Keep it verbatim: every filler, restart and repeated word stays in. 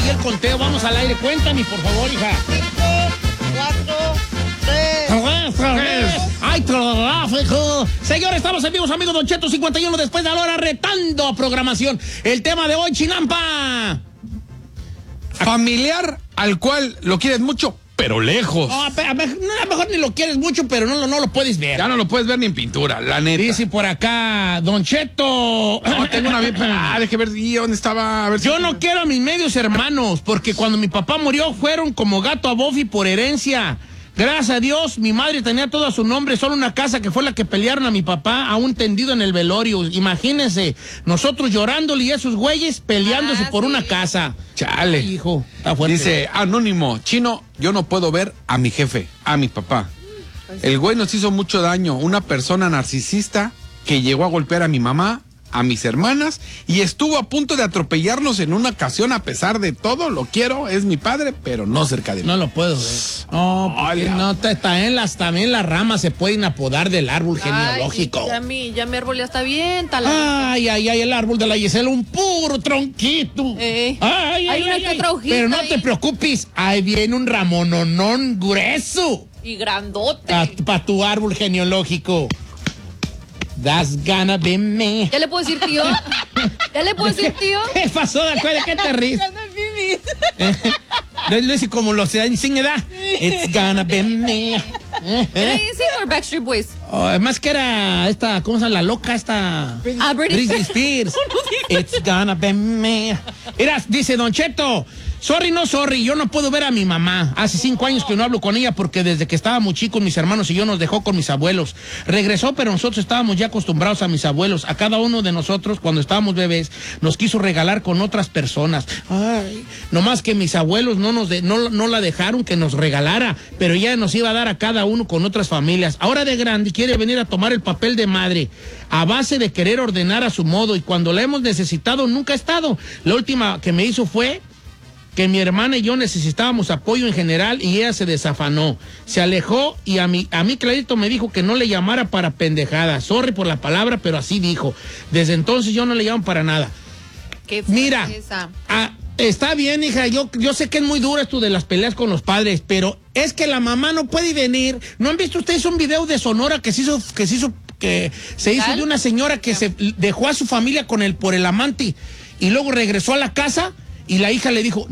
y el conteo. Vamos al aire. Cuéntame, por favor, hija. ¡Ay, tráfico! Señores, estamos en vivos, amigos. Don Cheto cincuenta y uno después de la hora, retando a programación. El tema de hoy, Chinampa. Familiar al cual lo quieres mucho, pero lejos. No, a, a, a lo mejor ni lo quieres mucho, pero no, no lo puedes ver. Ya no lo puedes ver ni en pintura, la neta. Dice por acá, Don Cheto. No, tengo una bien. Ah, déjame ver ¿y dónde estaba. A ver si Yo no quiero a mis medios hermanos, porque cuando mi papá murió fueron como gato a Buffy por herencia. Gracias a Dios, mi madre tenía todo a su nombre, solo una casa que fue la que pelearon a mi papá, aún tendido en el velorio. Imagínense, nosotros llorándole y esos güeyes peleándose ah, por sí. una casa. Chale. Ay, hijo, está fuerte. Dice, anónimo, Chino, yo no puedo ver a mi jefe, a mi papá. El güey nos hizo mucho daño, una persona narcisista que llegó a golpear a mi mamá, a mis hermanas, y estuvo a punto de atropellarnos en una ocasión. A pesar de todo, lo quiero, es mi padre, pero no cerca de mí. No lo puedo ver. No, porque no, también las, también las ramas se pueden apodar del árbol ay, genealógico. Ya mi, ya mi árbol ya está bien taladito. Ay, ay, ay, el árbol de la Gisela, un puro tronquito. Eh. Ay, Hay ay, una ay, que ay. otra hojita. Pero no ahí. te preocupes, ahí viene un ramononón grueso. Y grandote. Para tu árbol genealógico. That's gonna be me. ¿Ya le puedo decir tío? ¿Ya le puedo decir tío? ¿Qué pasó? ¿De qué te ríes? Lo dice como lo sea sin edad. It's gonna be me. ¿Era Easy o Backstreet Boys? Oh, además que era esta, ¿cómo se llama? La loca esta. Ah, Britney Spears. It's gonna be me. Mira, dice Don Cheto. Sorry, no sorry, yo no puedo ver a mi mamá. Hace cinco años que no hablo con ella porque desde que estábamos chicos mis hermanos y yo nos dejó con mis abuelos. Regresó, pero nosotros estábamos ya acostumbrados a mis abuelos. A cada uno de nosotros, cuando estábamos bebés, nos quiso regalar con otras personas. Ay, nomás que mis abuelos no, nos de, no, no la dejaron que nos regalara, pero ya nos iba a dar a cada uno con otras familias. Ahora de grande quiere venir a tomar el papel de madre a base de querer ordenar a su modo y cuando la hemos necesitado nunca ha estado. La última que me hizo fue que mi hermana y yo necesitábamos apoyo en general y ella se desafanó, se alejó y a mí, a mí clarito me dijo que no le llamara para pendejadas. Sorry por la palabra, pero así dijo. Desde entonces yo no le llamo para nada. ¿Qué Mira, esa? A, está bien, hija, yo, yo sé que es muy duro esto de las peleas con los padres, pero es que la mamá no puede venir. ¿No han visto ustedes un video de Sonora que se hizo, que se hizo, que se hizo de una señora que se dejó a su familia con el, por el amante y luego regresó a la casa y la hija le dijo,